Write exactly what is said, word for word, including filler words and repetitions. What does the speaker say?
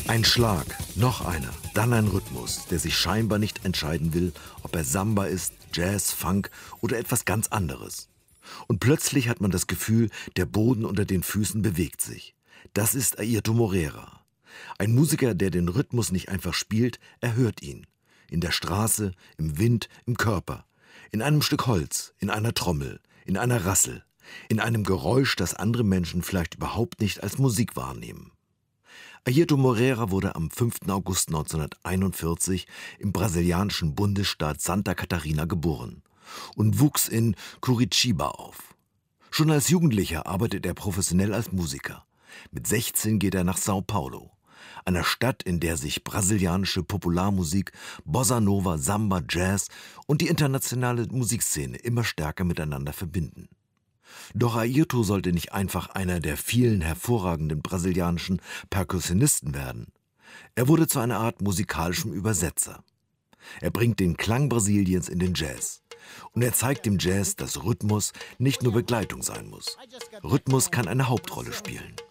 Ein Schlag, noch einer, dann ein Rhythmus, der sich scheinbar nicht entscheiden will, ob er Samba ist, Jazz, Funk oder etwas ganz anderes. Und plötzlich hat man das Gefühl, der Boden unter den Füßen bewegt sich. Das ist Airto Moreira. Ein Musiker, der den Rhythmus nicht einfach spielt, er hört ihn. In der Straße, im Wind, im Körper. In einem Stück Holz, in einer Trommel, in einer Rassel. In einem Geräusch, das andere Menschen vielleicht überhaupt nicht als Musik wahrnehmen. Airto Moreira wurde am fünften August neunzehnhunderteinundvierzig im brasilianischen Bundesstaat Santa Catarina geboren und wuchs in Curitiba auf. Schon als Jugendlicher arbeitet er professionell als Musiker. Mit sechzehn geht er nach São Paulo, einer Stadt, in der sich brasilianische Popularmusik, Bossa Nova, Samba, Jazz und die internationale Musikszene immer stärker miteinander verbinden. Doch Airto sollte nicht einfach einer der vielen hervorragenden brasilianischen Perkussionisten werden. Er wurde zu einer Art musikalischem Übersetzer. Er bringt den Klang Brasiliens in den Jazz. Und er zeigt dem Jazz, dass Rhythmus nicht nur Begleitung sein muss. Rhythmus kann eine Hauptrolle spielen.